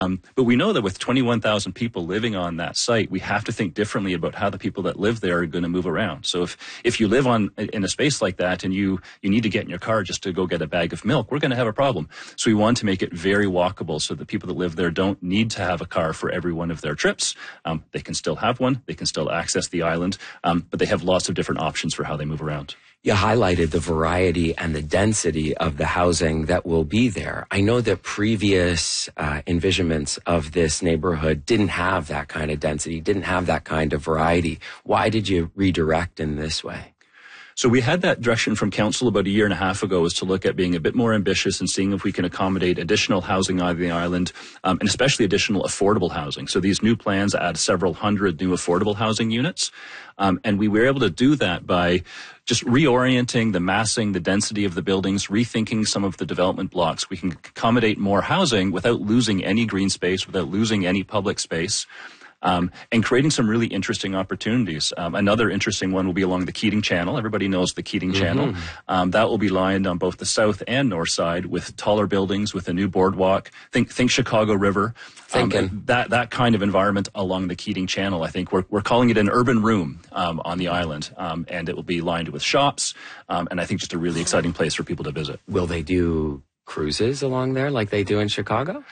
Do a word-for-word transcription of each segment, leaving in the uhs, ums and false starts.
Um, but we know that with twenty-one thousand people living on that site, we have to think differently about how the people that live there are going to move around. So if, if you live on in a space like that and you, you need to get in your car just to go get a bag of milk, we're going to have a problem. So we want to make it very walkable so that people that live there don't need to have a car for every one of their trips. Um, they can still have one. They can still access the island, um, but they have lots of different options for how they move around. You highlighted the variety and the density of the housing that will be there. I know that previous uh, envisionments of this neighborhood didn't have that kind of density, didn't have that kind of variety. Why did you redirect in this way? So we had that direction from council about a year and a half ago, is to look at being a bit more ambitious and seeing if we can accommodate additional housing on the island, um, and especially additional affordable housing. So these new plans add several hundred new affordable housing units. Um, and we were able to do that by just reorienting the massing, the density of the buildings, rethinking some of the development blocks. We can accommodate more housing without losing any green space, without losing any public space. Um, and creating some really interesting opportunities. Um, another interesting one will be along the Keating Channel. Everybody knows the Keating mm-hmm. Channel. Um, that will be lined on both the south and north side with taller buildings, with a new boardwalk. Think, think Chicago River. Thinking. Um, that, that kind of environment along the Keating Channel. I think we're, we're calling it an urban room, um, on the island. Um, and it will be lined with shops. Um, and I think just a really exciting place for people to visit. Will they do cruises along there like they do in Chicago?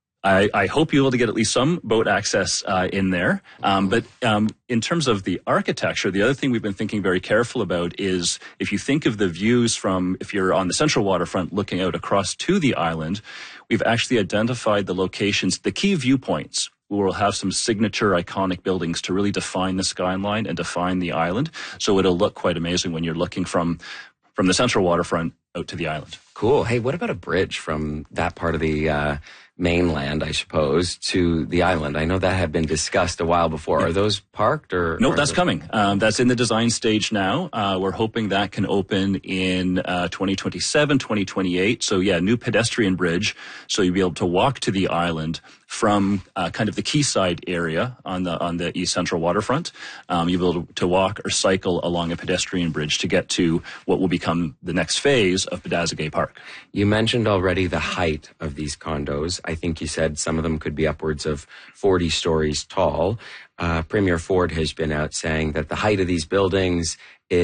I, I hope you're able to get at least some boat access uh, in there. Um, but um, in terms of the architecture, the other thing we've been thinking very careful about is if you think of the views from, if you're on the central waterfront looking out across to the island, we've actually identified the locations, the key viewpoints. We'll have some signature iconic buildings to really define the skyline and define the island. So it'll look quite amazing when you're looking from, from the central waterfront out to the island. Cool. Hey, what about a bridge from that part of the uh, mainland, I suppose, to the island? I know that had been discussed a while before. Are those parked or? No, or that's coming. Um, that's in the design stage now. Uh, we're hoping that can open in uh, twenty twenty-seven, twenty twenty-eight. So yeah, new pedestrian bridge. So you'll be able to walk to the island from uh, kind of the quayside area on the on the east central waterfront. Um, you'll be able to walk or cycle along a pedestrian bridge to get to what will become the next phase of Badazagay Park. You mentioned already the height of these condos. I think you said some of them could be upwards of forty stories tall. Uh, Premier Ford has been out saying that the height of these buildings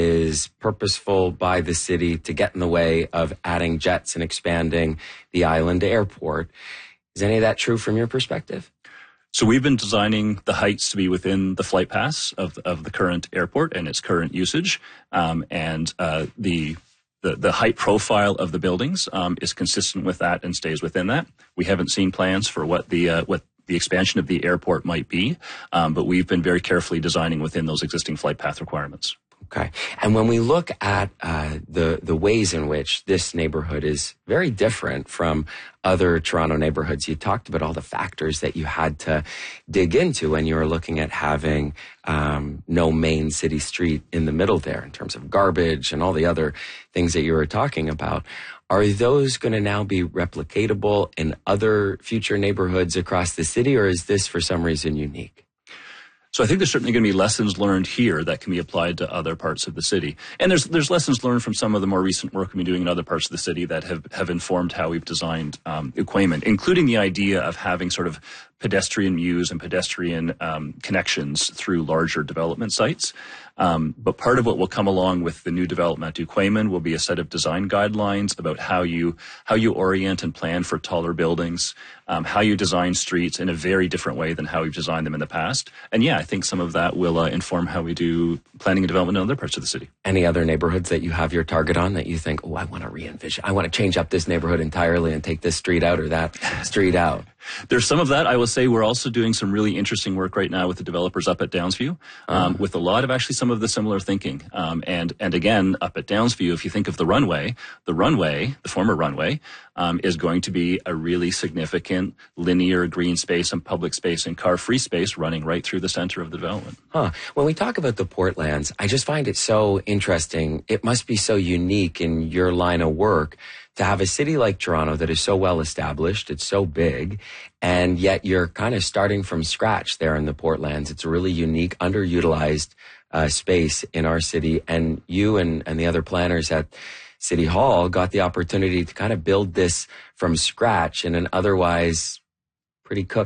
is purposeful by the city to get in the way of adding jets and expanding the island airport. Is any of that true from your perspective? So we've been designing the heights to be within the flight paths of, of the current airport and its current usage. Um, and uh, the, the the height profile of the buildings um, is consistent with that and stays within that. We haven't seen plans for what the uh, what the expansion of the airport might be, um, but we've been very carefully designing within those existing flight path requirements. Okay. And when we look at uh, the the ways in which this neighborhood is very different from other Toronto neighborhoods, you talked about all the factors that you had to dig into when you were looking at having um, no main city street in the middle there in terms of garbage and all the other things that you were talking about. Are those going to now be replicatable in other future neighborhoods across the city, or is this for some reason unique? So I think there's certainly going to be lessons learned here that can be applied to other parts of the city. And there's there's lessons learned from some of the more recent work we've been doing in other parts of the city that have, have informed how we've designed um, Equayment, including the idea of having sort of pedestrian views and pedestrian um, connections through larger development sites. Um, but part of what will come along with the new development at Equayment will be a set of design guidelines about how you how you orient and plan for taller buildings, um, how you design streets in a very different way than how we've designed them in the past. And yeah, I think some of that will uh, inform how we do planning and development in other parts of the city. Any other neighborhoods that you have your target on that you think, oh, I want to re-envision, I want to change up this neighborhood entirely and take this street out or that street out? There's some of that. I will say we're also doing some really interesting work right now with the developers up at Downsview, um, uh-huh. with a lot of actually some of the similar thinking. Um, and, and again, up at Downsview, if you think of the runway, the runway, the former runway, um, is going to be a really significant linear green space and public space and car-free space running right through the center of the development. Huh. When we talk about the Portlands, I just find it so interesting. It must be so unique in your line of work to have a city like Toronto that is so well established, it's so big, and yet you're kind of starting from scratch there in the Portlands. It's a really unique, underutilized uh, space in our city, and you and, and the other planners at City Hall got the opportunity to kind of build this from scratch in an otherwise pretty cooked